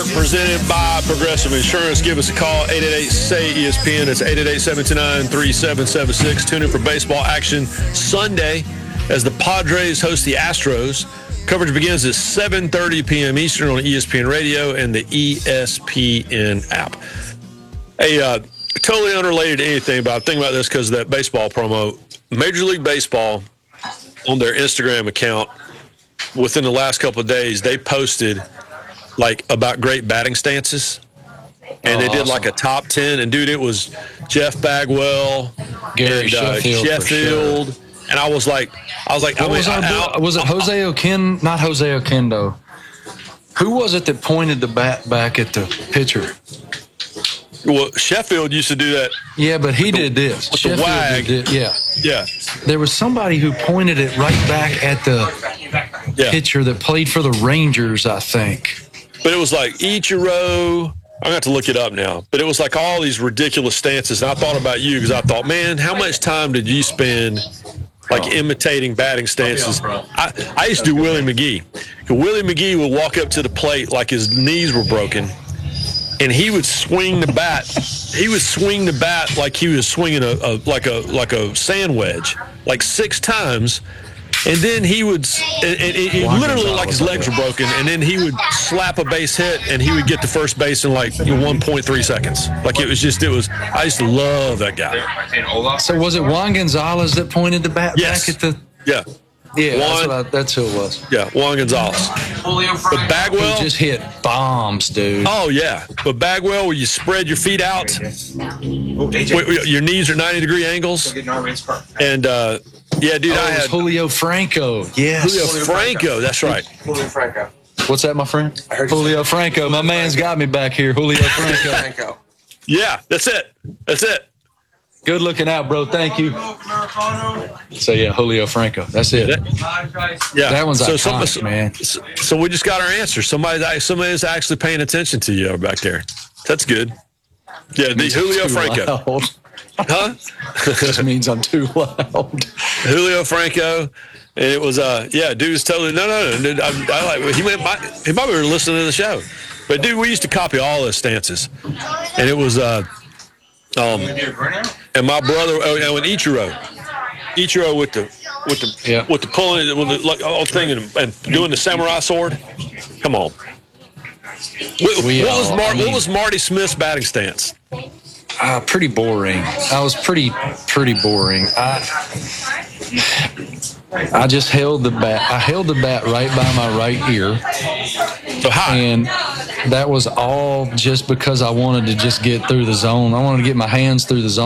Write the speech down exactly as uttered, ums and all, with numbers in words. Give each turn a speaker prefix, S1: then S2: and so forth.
S1: presented by Progressive Insurance. Give us a call, eight eight eight, S A Y, E S P N. It's eight eight eight, seven two nine, three seven seven six. Tune in for baseball action Sunday as the Padres host the Astros. Coverage begins at seven thirty p.m. Eastern on E S P N Radio and the E S P N app. Hey, uh, totally unrelated to anything, but I'm thinking about this because of that baseball promo. Major League Baseball, on their Instagram account, within the last couple of days, they posted like about great batting stances, and oh, they did awesome. like a top ten. And dude, it was Jeff Bagwell,
S2: Gary
S1: and, uh,
S2: Sheffield,
S1: Sheffield,
S2: sure.
S1: and I was like, I was like,
S2: what
S1: I mean,
S2: was, our,
S1: I, I,
S2: was it Jose Oquendo? Not Jose Oquendo. Who was it that pointed the bat back at the pitcher?
S1: Well, Sheffield used to do that.
S2: Yeah, but he did this.
S1: With
S2: Sheffield
S1: the wag.
S2: Did, yeah.
S1: Yeah.
S2: There was somebody who pointed it right back at the yeah. pitcher that played for the Rangers, I think.
S1: But it was like Ichiro. I'm going to have to look it up now. But it was like all these ridiculous stances. And I thought about you because I thought, man, how much time did you spend like imitating batting stances? I, I used to do Willie McGee. Willie McGee would walk up to the plate like his knees were broken. And he would swing the bat. He would swing the bat like he was swinging a, a like a like a sand wedge, like six times. And then he would, and, and it, it literally like his legs were broken. And then he would slap a base hit, and he would get to first base in like one point three seconds. Like it was just, it was. I used to love that guy.
S2: So was it Juan Gonzalez that pointed the bat
S1: yes.
S2: back at the?
S1: Yeah.
S2: Yeah, Juan, that's, what I, that's who it was.
S1: Yeah, Juan Gonzalez. But Bagwell
S2: he just hit bombs, dude.
S1: Oh yeah, but Bagwell, where you spread your feet out, your knees are ninety degree angles, and uh, yeah, dude,
S2: oh,
S1: I had
S2: Julio Franco. Yes,
S1: Julio, Julio Franco. Franco. That's right.
S3: Julio Franco.
S2: What's that, my friend? Julio Franco. My man's got me back here. Julio Franco.
S1: Yeah, that's it. That's it.
S2: Good looking out, bro. Thank you. So, yeah, Julio Franco. That's it.
S1: Yeah.
S2: That one's
S1: so,
S2: iconic,
S1: so,
S2: man.
S1: So, so we just got our answer. Somebody, somebody's actually paying attention to you back there. That's good. Yeah, the Julio Franco.
S2: Loud.
S1: Huh?
S2: Just means I'm too loud.
S1: Julio Franco. And it was, uh, yeah, dude's totally, no, no, no. I, I like, he might, he might be listening to the show. But, dude, we used to copy all his stances. And it was, uh, Um, and my brother, oh, and Ichiro, Ichiro with the with the
S2: yeah.
S1: with the pulling with the like all thing and, and doing the samurai sword. Come on. What,
S2: we,
S1: what was
S2: uh,
S1: Mar-
S2: I mean,
S1: what was Marty Smith's batting stance?
S2: Uh, pretty boring. I was pretty pretty boring. I I just held the bat. I held the bat right by my right ear.
S1: So high.
S2: And that was all just because I wanted to just get through the zone. I wanted to get my hands through the zone.